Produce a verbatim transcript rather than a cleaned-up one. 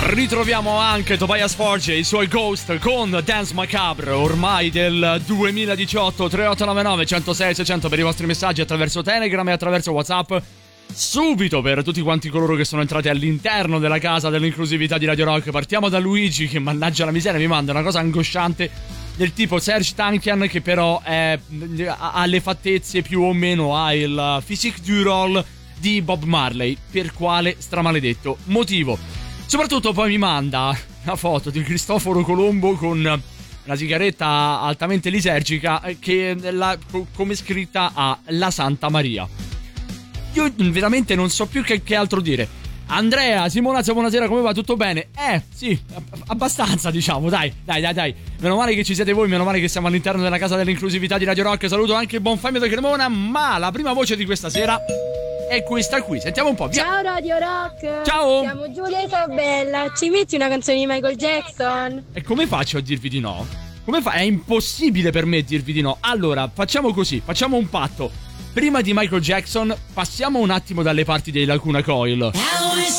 Ritroviamo anche Tobias Forge e i suoi Ghost con Dance Macabre, ormai del duemiladiciotto. Tre otto nove nove uno zero sei sei zero zero per i vostri messaggi attraverso Telegram e attraverso WhatsApp. Subito per tutti quanti coloro che sono entrati all'interno della casa dell'inclusività di Radio Rock. Partiamo da Luigi che, mannaggia la miseria, mi manda una cosa angosciante del tipo Serge Tankian, che però è, ha le fattezze più o meno, ha il physique du rôle di Bob Marley. Per quale stramaledetto motivo? Soprattutto poi mi manda una foto di Cristoforo Colombo con una sigaretta altamente lisergica che la, come scritta ha La Santa Maria. Io veramente non so più che, che altro dire. Andrea, Simonazzo, buonasera, come va? Tutto bene? Eh, sì, abbastanza, diciamo, dai, dai, dai, dai. Meno male che ci siete voi, meno male che siamo all'interno della casa dell'inclusività di Radio Rock. Saluto anche il buon Fabio da Cremona, ma la prima voce di questa sera è questa qui. Sentiamo un po', via. Ciao Radio Rock. Ciao. Siamo Giulia e Isabella. Ci metti una canzone di Michael Jackson? E come faccio a dirvi di no? Come fa? È impossibile per me dirvi di no. Allora, facciamo così, facciamo un patto. Prima di Michael Jackson, passiamo un attimo dalle parti dei Lacuna Coil.